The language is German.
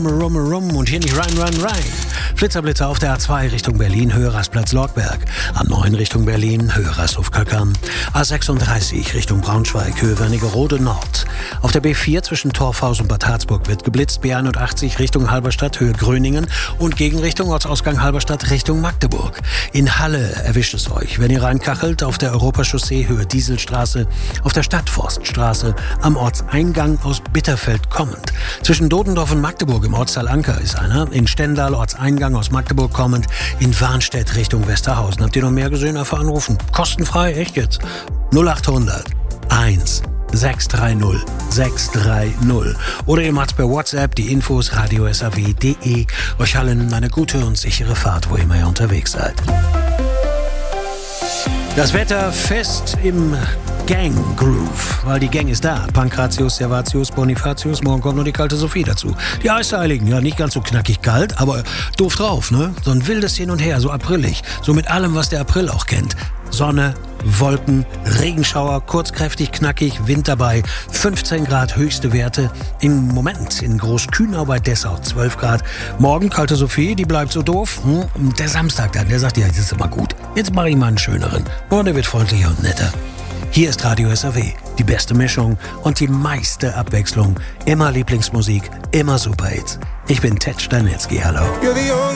rum und hier nicht rein. Blitzerblitzer auf der A2 Richtung Berlin, Höhe-Rastplatz Lorgberg. A9 Richtung Berlin, Höhe-Rasthof Kalkan. A36 Richtung Braunschweig, Höhe Wernigerode Nord. Auf der B4 zwischen Torfhaus und Bad Harzburg wird geblitzt. B81 Richtung Halberstadt, Höhe Gröningen. Und Gegenrichtung Ortsausgang Halberstadt Richtung Magdeburg. In Halle erwischt es euch, wenn ihr reinkachelt, auf der Europachaussee Höhe Dieselstraße, auf der Stadtforststraße, am Ortseingang aus Bitterfeld kommend. Zwischen Dodendorf und Magdeburg im Ortsteil Anker ist einer. In Stendal Ortseingang aus Magdeburg kommend. In Warnstedt Richtung Westerhausen. Habt ihr noch mehr gesehen? Einfach anrufen. Kostenfrei, echt jetzt. 0800 1 630 630. Oder ihr macht's per WhatsApp, die Infos radiosaw.de. Euch allen eine gute und sichere Fahrt, wo immer ihr unterwegs seid. Das Wetter fest im Gang-Groove, weil die Gang ist da. Pankratius, Servatius, Bonifatius, morgen kommt noch die kalte Sophie dazu. Die Eisheiligen, ja nicht ganz so knackig kalt, aber doof drauf, ne? So ein wildes Hin und Her, so aprillig, so mit allem, was der April auch kennt. Sonne, Wolken, Regenschauer, kurzkräftig, knackig, Wind dabei, 15 Grad höchste Werte. Im Moment in Großkühnau bei Dessau 12 Grad. Morgen kalte Sophie, die bleibt so doof. Der Samstag dann, der sagt, ja, das ist immer gut. Jetzt mache ich mal einen schöneren. Und der wird freundlicher und netter. Hier ist Radio SAW, die beste Mischung und die meiste Abwechslung. Immer Lieblingsmusik, immer Superhits. Ich bin Ted Stanitzky, hallo.